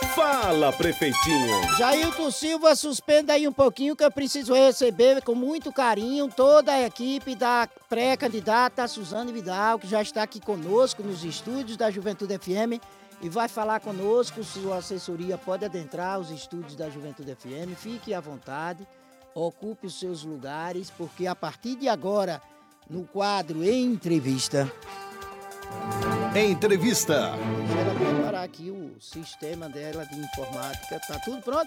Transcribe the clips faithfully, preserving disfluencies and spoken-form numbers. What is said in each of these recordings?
Fala, prefeitinho. Jailton Silva, suspenda aí um pouquinho que eu preciso receber com muito carinho toda a equipe da pré-candidata Suzane Vidal, que já está aqui conosco nos estúdios da Juventude F M e vai falar conosco. Sua assessoria pode adentrar os estúdios da Juventude F M, fique à vontade, ocupe os seus lugares, porque a partir de agora, no quadro Entrevista... Entrevista. Deixa ela preparar aqui o sistema dela de informática. Tá tudo pronto?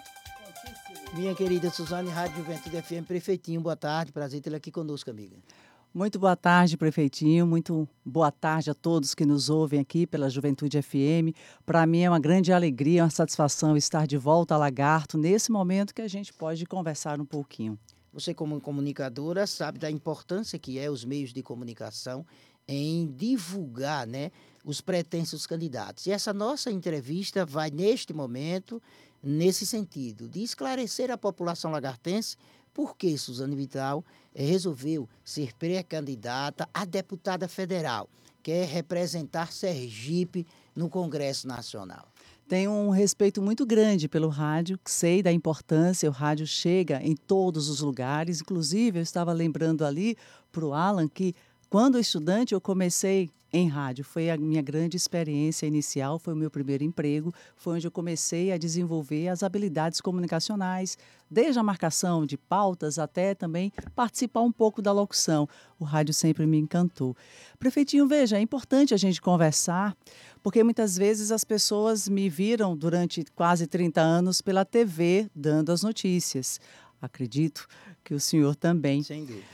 Minha querida Suzane, Rádio Juventude F M, prefeitinho, boa tarde. Prazer tê-la aqui conosco, amiga. Muito boa tarde, prefeitinho. Muito boa tarde a todos que nos ouvem aqui pela Juventude F M. Para mim é uma grande alegria, uma satisfação estar de volta a Lagarto nesse momento que a gente pode conversar um pouquinho. Você, como comunicadora, sabe da importância que é os meios de comunicação em divulgar, né, os pretensos candidatos. E essa nossa entrevista vai, neste momento, nesse sentido, de esclarecer a população lagartense por que Suzane Vidal eh, resolveu ser pré-candidata a deputada federal, quer representar Sergipe no Congresso Nacional. Tenho um respeito muito grande pelo rádio, sei da importância, o rádio chega em todos os lugares. Inclusive, eu estava lembrando ali para o Alan que, quando estudante, eu comecei em rádio. Foi a minha grande experiência inicial, foi o meu primeiro emprego, foi onde eu comecei a desenvolver as habilidades comunicacionais, desde a marcação de pautas até também participar um pouco da locução. O rádio sempre me encantou. Prefeitinho, veja, é importante a gente conversar, porque muitas vezes as pessoas me viram durante quase trinta anos pela T V dando as notícias. Acredito que o senhor também. Sem dúvida.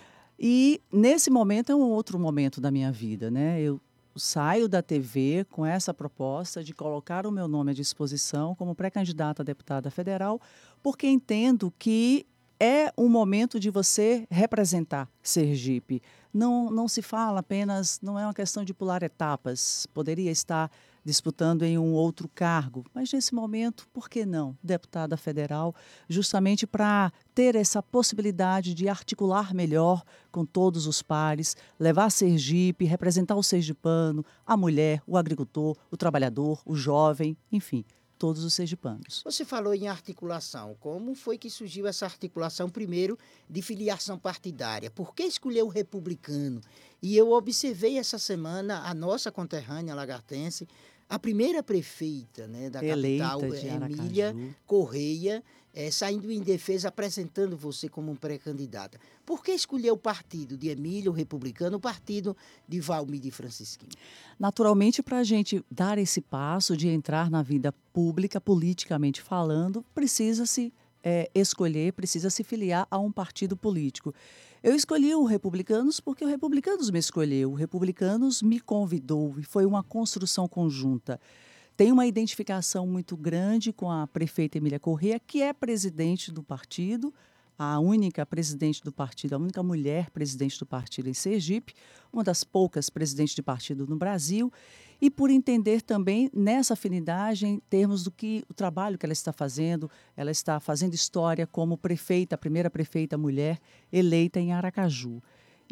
E nesse momento é um outro momento da minha vida, né? Eu saio da T V com essa proposta de colocar o meu nome à disposição como pré-candidata a deputada federal, porque entendo que é um momento de você representar Sergipe. Não, não se fala apenas, não é uma questão de pular etapas, poderia estar disputando em um outro cargo, mas nesse momento, por que não? Deputada federal, justamente para ter essa possibilidade de articular melhor com todos os pares, levar Sergipe, representar o sergipano, a mulher, o agricultor, o trabalhador, o jovem, enfim, todos os sergipanos. Você falou em articulação. Como foi que surgiu essa articulação, primeiro, de filiação partidária? Por que escolheu o republicano? E eu observei essa semana a nossa conterrânea lagartense, a primeira prefeita, né, da Eleita capital, de Emília Aracaju. Correia, é, saindo em defesa, apresentando você como um pré-candidata. Por que escolheu o partido de Emília, o republicano, o partido de Valmir de Francisquinho? Naturalmente, para a gente dar esse passo de entrar na vida pública, politicamente falando, precisa-se é, escolher, precisa se filiar a um partido político. Eu escolhi o Republicanos porque o Republicanos me escolheu, o Republicanos me convidou e foi uma construção conjunta. Tem uma identificação muito grande com a prefeita Emília Correia, que é presidente do partido, a única presidente do partido, a única mulher presidente do partido em Sergipe, uma das poucas presidentes de partido no Brasil, e por entender também nessa afinidade em termos do que o trabalho que ela está fazendo, ela está fazendo história como prefeita, a primeira prefeita mulher eleita em Aracaju.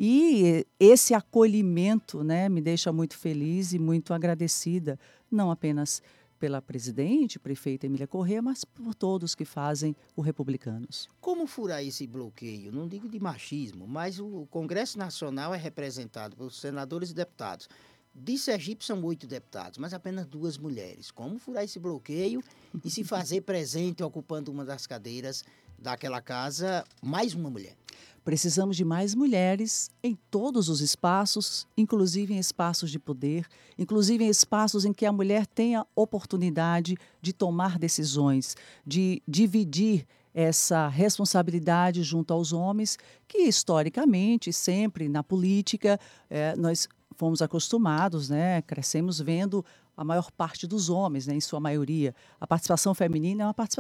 E esse acolhimento, né, me deixa muito feliz e muito agradecida, não apenas pela presidente, prefeita Emília Correia, mas por todos que fazem o Republicanos. Como furar esse bloqueio? Não digo de machismo, mas o Congresso Nacional é representado por senadores e deputados. De Sergipe são oito deputados, mas apenas duas mulheres. Como furar esse bloqueio e se fazer presente, ocupando uma das cadeiras daquela casa, mais uma mulher? Precisamos de mais mulheres em todos os espaços, inclusive em espaços de poder, inclusive em espaços em que a mulher tenha oportunidade de tomar decisões, de dividir essa responsabilidade junto aos homens, que historicamente, sempre na política, eh, nós fomos acostumados, né, crescemos vendo a maior parte dos homens, né, em sua maioria. A participação feminina é uma participação